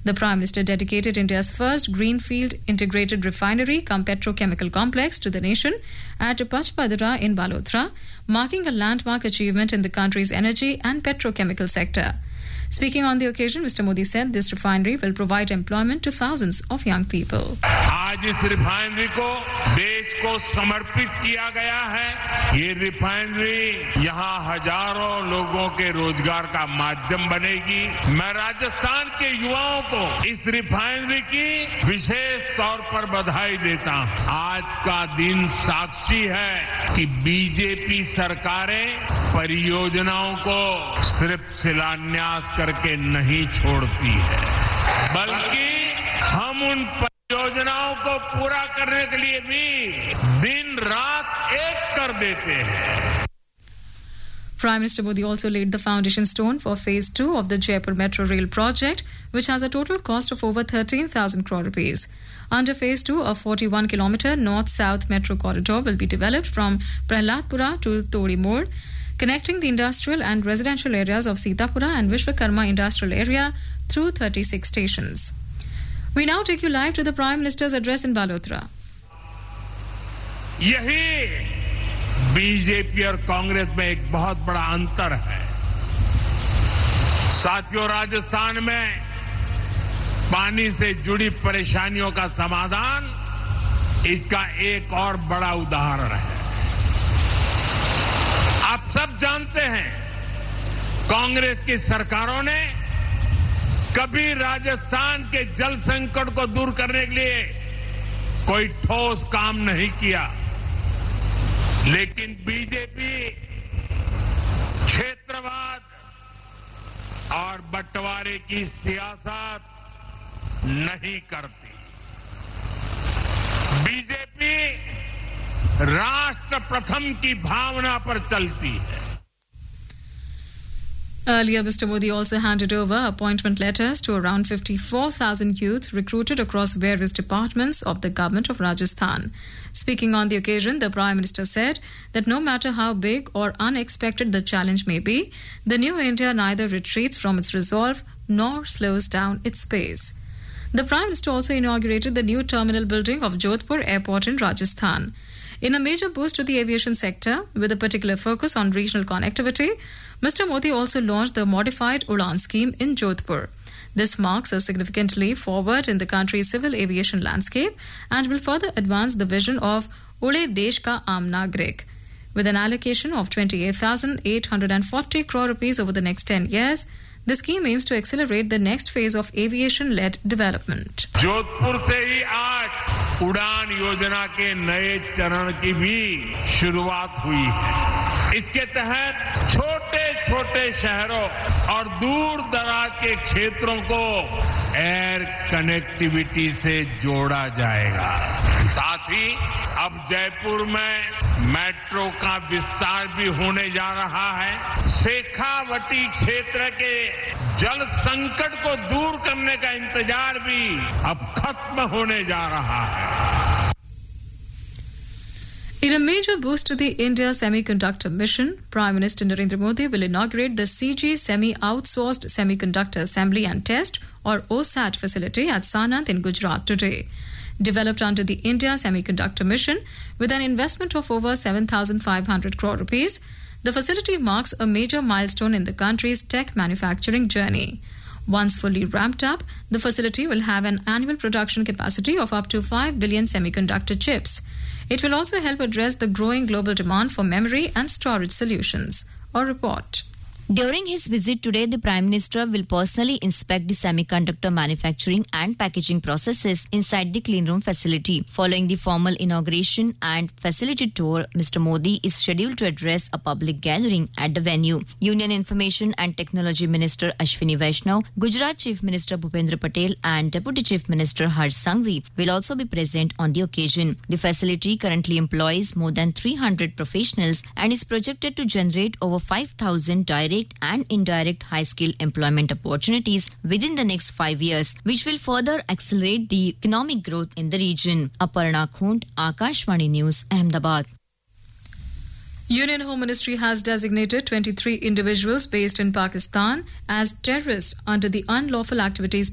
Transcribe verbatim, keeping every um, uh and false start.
The Prime Minister dedicated India's first greenfield integrated refinery cum petrochemical complex to the nation at Pachpadra in Balodra, marking a landmark achievement in the country's energy and petrochemical sector. Speaking on the occasion, Mister Modi said this refinery will provide employment to thousands of young people. आज इस refinery को देश को समर्पित किया गया है। ये रिफाइनरी यहाँ हजारों लोगों के रोजगार का माध्यम बनेगी। मैं राजस्थान के युवाओं को इस रिफाइनरी की विशेष तौर पर बधाई देता हूँ। आज का दिन साक्षी है कि बीजेपी सरकारें परियोजनाओं को सिर्फ शिलान्यास करके नहीं छोड़ती है, बल्कि हम उन परियोजनाओं को पूरा करने के लिए भी दिन रात एक कर देते हैं. Prime Minister Modi also laid the foundation stone for phase two of the Jaipur Metro Rail project, which has a total cost of over thirteen thousand crore rupees. Under phase two, a forty-one kilometer north-south metro corridor will be developed from Prahladpura to Tori Mode, connecting the industrial and residential areas of Sitapura and Vishwakarma industrial area through thirty-six stations. We now take you live to the Prime Minister's address in Balodra. यही BJP और कांग्रेस में एक बहुत बड़ा अंतर है. साथियों, राजस्थान में पानी से जुड़ी परेशानियों का समाधान इसका एक और बड़ा उदाहरण है. आप सब जानते हैं, कांग्रेस की सरकारों ने कभी राजस्थान के जल संकट को दूर करने के लिए कोई ठोस काम नहीं किया, लेकिन बीजेपी क्षेत्रवाद और बंटवारे की सियासत नहीं करती. बीजेपी राष्ट्र प्रथम की भावना पर चलती है. Earlier, Mister Modi also handed over appointment letters to around fifty-four thousand youth recruited across various departments of the government of Rajasthan. Speaking on the occasion, the Prime Minister said that no matter how big or unexpected the challenge may be, the new India neither retreats from its resolve nor slows down its pace. The Prime Minister also inaugurated the new terminal building of Jodhpur Airport in Rajasthan. In a major boost to the aviation sector, with a particular focus on regional connectivity, Mister Modi also launched the modified Udan scheme in Jodhpur. This marks a significant leap forward in the country's civil aviation landscape and will further advance the vision of Ude Desh Ka Aam Nagrik. With an allocation of twenty-eight thousand eight hundred forty crore rupees over the next ten years, the scheme aims to accelerate the next phase of aviation-led development. Jodhpur से ही आज उड़ान योजना के नए चरण की भी शुरुआत हुई है. इसके तहत छोटे-छोटे शहरों और दूर दराज के क्षेत्रों को एयर कनेक्टिविटी से जोड़ा जाएगा. साथ ही अब जयपुर में मेट्रो का विस्तार भी होने जा रहा है. शेखावटी क्षेत्र के जल संकट को दूर करने का इंतजार भी अब खत्म होने जा रहा है. In a major boost to the India Semiconductor Mission, Prime Minister Narendra Modi will inaugurate the C G Semi Outsourced Semiconductor Assembly and Test or O S A T facility at Sanand in Gujarat today. Developed under the India Semiconductor Mission with an investment of over seven thousand five hundred crore rupees, the facility marks a major milestone in the country's tech manufacturing journey. Once fully ramped up, the facility will have an annual production capacity of up to five billion semiconductor chips. It will also help address the growing global demand for memory and storage solutions. A report. During his visit today, the Prime Minister will personally inspect the semiconductor manufacturing and packaging processes inside the cleanroom facility. Following the formal inauguration and facility tour, Mister Modi is scheduled to address a public gathering at the venue. Union Information and Technology Minister Ashwini Vaishnaw, Gujarat Chief Minister Bhupendra Patel and Deputy Chief Minister Harsh Sanghvi will also be present on the occasion. The facility currently employs more than three hundred professionals and is projected to generate over five thousand direct and indirect high-skilled employment opportunities within the next five years, which will further accelerate the economic growth in the region. Aparna Khund, Akashvani News, Ahmedabad. Union Home Ministry has designated twenty-three individuals based in Pakistan as terrorists under the Unlawful Activities